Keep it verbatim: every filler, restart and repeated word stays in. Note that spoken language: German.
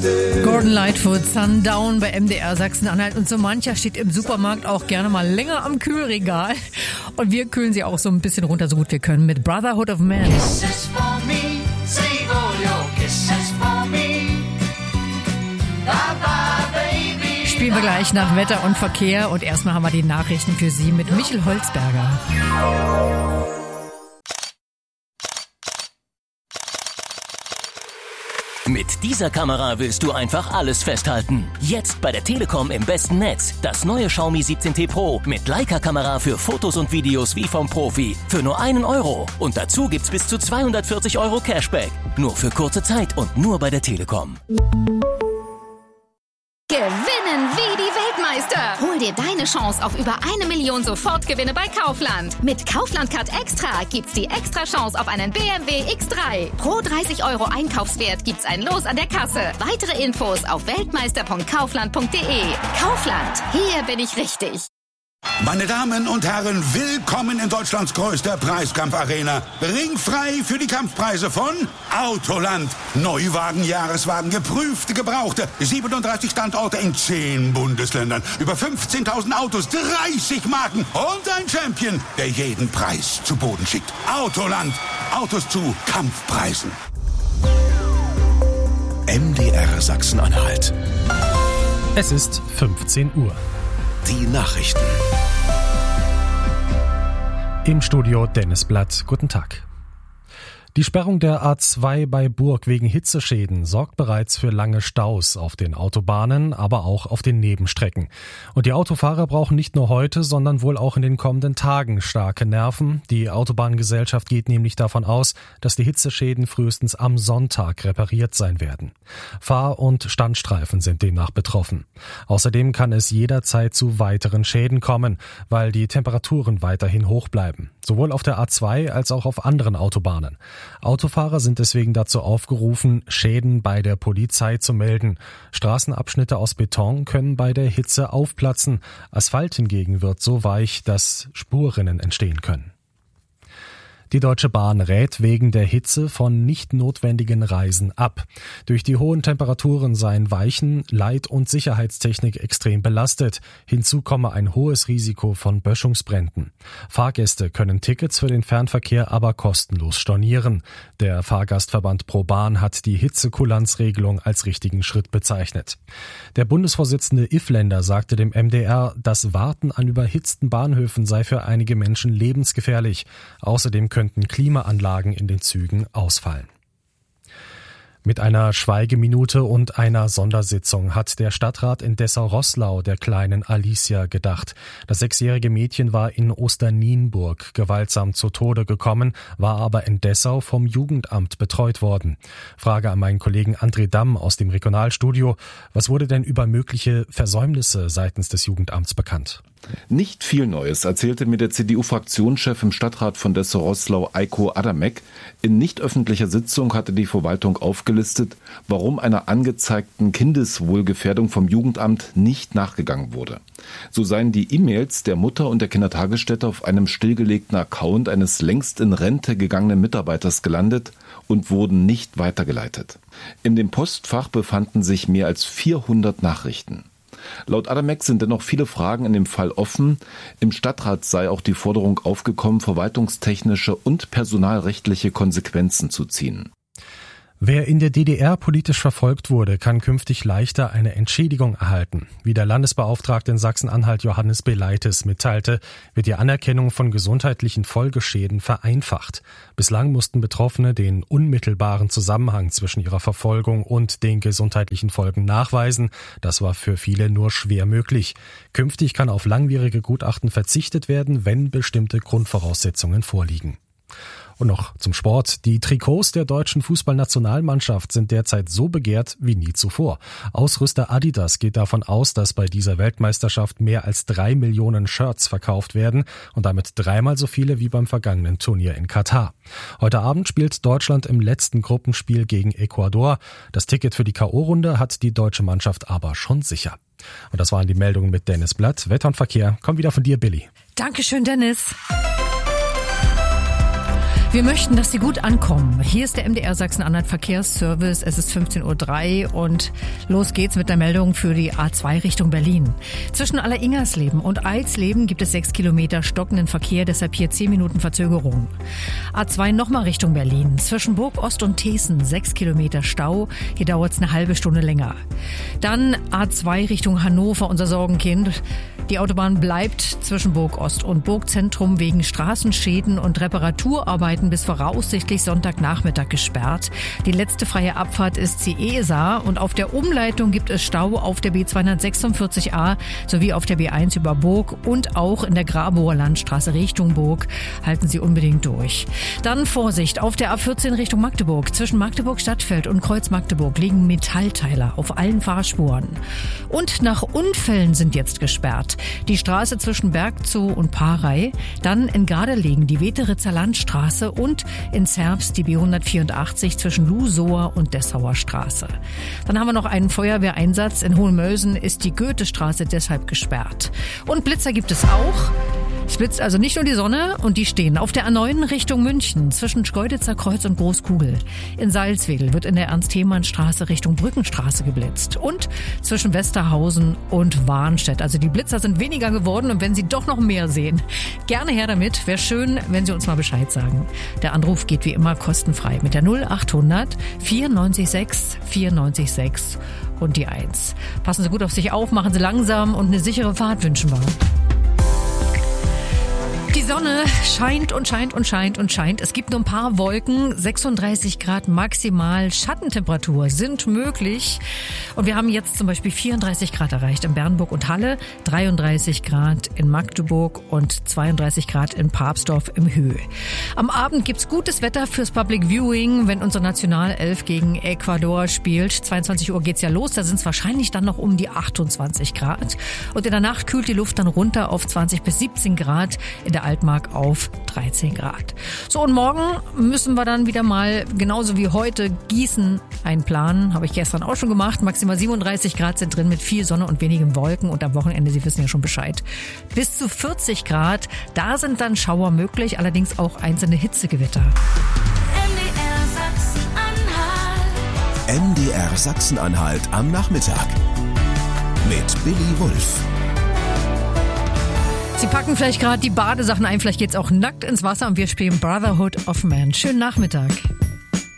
Gordon Lightfoot, Sundown bei M D R Sachsen-Anhalt. Und so mancher steht im Supermarkt auch gerne mal länger am Kühlregal. Und wir kühlen sie auch so ein bisschen runter, so gut wir können, mit Brotherhood of Man. Kisses for me, save all your kisses for me. Bye bye, baby. Spielen wir gleich nach Wetter und Verkehr. Und erstmal haben wir die Nachrichten für Sie mit Michel Holzberger. Mit dieser Kamera willst du einfach alles festhalten. Jetzt bei der Telekom im besten Netz. Das neue Xiaomi siebzehn T Pro mit Leica-Kamera für Fotos und Videos wie vom Profi. Für nur einen Euro. Und dazu gibt's bis zu zweihundertvierzig Euro Cashback. Nur für kurze Zeit und nur bei der Telekom. Gewinnen wie die Weltmeister! Hol dir deine Chance auf über eine Million Sofortgewinne bei Kaufland. Mit Kaufland Card Extra gibt's die extra Chance auf einen B M W X drei. Pro dreißig Euro Einkaufswert gibt's ein Los an der Kasse. Weitere Infos auf weltmeister punkt kaufland punkt de. Kaufland, hier bin ich richtig. Meine Damen und Herren, willkommen in Deutschlands größter Preiskampfarena. Ringfrei für die Kampfpreise von Autoland. Neuwagen, Jahreswagen, geprüfte, gebrauchte. siebenunddreißig Standorte in zehn Bundesländern. Über fünfzehntausend Autos, dreißig Marken und ein Champion, der jeden Preis zu Boden schickt. Autoland. Autos zu Kampfpreisen. M D R Sachsen-Anhalt. Es ist fünfzehn Uhr. Die Nachrichten. Im Studio Dennis Blatt. Guten Tag. Die Sperrung der A zwei bei Burg wegen Hitzeschäden sorgt bereits für lange Staus auf den Autobahnen, aber auch auf den Nebenstrecken. Und die Autofahrer brauchen nicht nur heute, sondern wohl auch in den kommenden Tagen starke Nerven. Die Autobahngesellschaft geht nämlich davon aus, dass die Hitzeschäden frühestens am Sonntag repariert sein werden. Fahr- und Standstreifen sind demnach betroffen. Außerdem kann es jederzeit zu weiteren Schäden kommen, weil die Temperaturen weiterhin hoch bleiben. Sowohl auf der A zwei als auch auf anderen Autobahnen. Autofahrer sind deswegen dazu aufgerufen, Schäden bei der Polizei zu melden. Straßenabschnitte aus Beton können bei der Hitze aufplatzen. Asphalt hingegen wird so weich, dass Spurrinnen entstehen können. Die Deutsche Bahn rät wegen der Hitze von nicht notwendigen Reisen ab. Durch die hohen Temperaturen seien Weichen-, Leit- und Sicherheitstechnik extrem belastet. Hinzu komme ein hohes Risiko von Böschungsbränden. Fahrgäste können Tickets für den Fernverkehr aber kostenlos stornieren. Der Fahrgastverband ProBahn hat die Hitzekulanzregelung als richtigen Schritt bezeichnet. Der Bundesvorsitzende Ifländer sagte dem M D R, das Warten an überhitzten Bahnhöfen sei für einige Menschen lebensgefährlich. Außerdem könnten Klimaanlagen in den Zügen ausfallen. Mit einer Schweigeminute und einer Sondersitzung hat der Stadtrat in Dessau-Roßlau der kleinen Alicia gedacht. Das sechsjährige Mädchen war in Osternienburg gewaltsam zu Tode gekommen, war aber in Dessau vom Jugendamt betreut worden. Frage an meinen Kollegen André Damm aus dem Regionalstudio. Was wurde denn über mögliche Versäumnisse seitens des Jugendamts bekannt? Nicht viel Neues, erzählte mir der C D U-Fraktionschef im Stadtrat von Dessau-Roßlau, Eiko Adamek. In nicht öffentlicher Sitzung hatte die Verwaltung aufgelistet, warum einer angezeigten Kindeswohlgefährdung vom Jugendamt nicht nachgegangen wurde. So seien die E-Mails der Mutter und der Kindertagesstätte auf einem stillgelegten Account eines längst in Rente gegangenen Mitarbeiters gelandet und wurden nicht weitergeleitet. In dem Postfach befanden sich mehr als vierhundert Nachrichten. Laut Adamek sind dennoch viele Fragen in dem Fall offen. Im Stadtrat sei auch die Forderung aufgekommen, verwaltungstechnische und personalrechtliche Konsequenzen zu ziehen. Wer in der D D R politisch verfolgt wurde, kann künftig leichter eine Entschädigung erhalten. Wie der Landesbeauftragte in Sachsen-Anhalt Johannes Belaitis mitteilte, wird die Anerkennung von gesundheitlichen Folgeschäden vereinfacht. Bislang mussten Betroffene den unmittelbaren Zusammenhang zwischen ihrer Verfolgung und den gesundheitlichen Folgen nachweisen. Das war für viele nur schwer möglich. Künftig kann auf langwierige Gutachten verzichtet werden, wenn bestimmte Grundvoraussetzungen vorliegen. Und noch zum Sport. Die Trikots der deutschen Fußballnationalmannschaft sind derzeit so begehrt wie nie zuvor. Ausrüster Adidas geht davon aus, dass bei dieser Weltmeisterschaft mehr als drei Millionen Shirts verkauft werden und damit dreimal so viele wie beim vergangenen Turnier in Katar. Heute Abend spielt Deutschland im letzten Gruppenspiel gegen Ecuador. Das Ticket für die K O-Runde hat die deutsche Mannschaft aber schon sicher. Und das waren die Meldungen mit Dennis Blatt. Wetter und Verkehr kommt wieder von dir, Billy. Dankeschön, Dennis. Wir möchten, dass Sie gut ankommen. Hier ist der M D R Sachsen-Anhalt Verkehrsservice. Es ist fünfzehn Uhr drei und los geht's mit der Meldung für die A zwei Richtung Berlin. Zwischen Alleringersleben und Eilsleben gibt es sechs Kilometer stockenden Verkehr, deshalb hier zehn Minuten Verzögerung. A zwei nochmal Richtung Berlin. Zwischen Burg Ost und Thesen sechs Kilometer Stau. Hier dauert's eine halbe Stunde länger. Dann A zwei Richtung Hannover, unser Sorgenkind. Die Autobahn bleibt zwischen Burg Ost und Burgzentrum wegen Straßenschäden und Reparaturarbeiten bis voraussichtlich Sonntagnachmittag gesperrt. Die letzte freie Abfahrt ist Ciesa und auf der Umleitung gibt es Stau auf der B zweihundertsechsundvierzig A sowie auf der B eins über Burg und auch in der Grabower Landstraße Richtung Burg. Halten Sie unbedingt durch. Dann Vorsicht, auf der A vierzehn Richtung Magdeburg. Zwischen Magdeburg Stadtfeld und Kreuz Magdeburg liegen Metallteiler auf allen Fahrspuren. Und nach Unfällen sind jetzt gesperrt die Straße zwischen Bergzoo und Paarei, dann in Gardelegen die Weteritzer Landstraße und in Zerbst die B hundertvierundachtzig zwischen Lusower und Dessauer Straße. Dann haben wir noch einen Feuerwehreinsatz. In Hohenmölsen ist die Goethestraße deshalb gesperrt. Und Blitzer gibt es auch. Es blitzt also nicht nur die Sonne und die stehen auf der A neun Richtung München zwischen Schkeuditzer Kreuz und Großkugel. In Salzwedel wird in der Ernst-Thiemann-Straße Richtung Brückenstraße geblitzt und zwischen Westerhausen und Warnstedt. Also die Blitzer sind weniger geworden und wenn Sie doch noch mehr sehen, gerne her damit. Wäre schön, wenn Sie uns mal Bescheid sagen. Der Anruf geht wie immer kostenfrei mit der null achthundert vierundneunzig sechs vierundneunzig sechs und die eins. Passen Sie gut auf sich auf, machen Sie langsam und eine sichere Fahrt wünschen wir. Die Sonne scheint und scheint und scheint und scheint. Es gibt nur ein paar Wolken, sechsunddreißig Grad maximal. Schattentemperatur sind möglich. Und wir haben jetzt zum Beispiel vierunddreißig Grad erreicht in Bernburg und Halle, dreiunddreißig Grad in Magdeburg und zweiunddreißig Grad in Papsdorf im Höhe. Am Abend gibt's gutes Wetter fürs Public Viewing, wenn unsere Nationalelf gegen Ecuador spielt. zweiundzwanzig Uhr geht's ja los, da sind es wahrscheinlich dann noch um die achtundzwanzig Grad. Und in der Nacht kühlt die Luft dann runter auf zwanzig bis siebzehn Grad, in der Altmark auf dreizehn Grad. So, und morgen müssen wir dann wieder mal, genauso wie heute, Gießen einplanen. Habe ich gestern auch schon gemacht. Maximal siebenunddreißig Grad sind drin mit viel Sonne und wenigen Wolken. Und am Wochenende, Sie wissen ja schon Bescheid, bis zu vierzig Grad. Da sind dann Schauer möglich, allerdings auch einzelne Hitzegewitter. M D R Sachsen-Anhalt am Nachmittag mit Billy Wulff. Sie packen vielleicht gerade die Badesachen ein, vielleicht geht's auch nackt ins Wasser und wir spielen Brotherhood of Man. Schönen Nachmittag.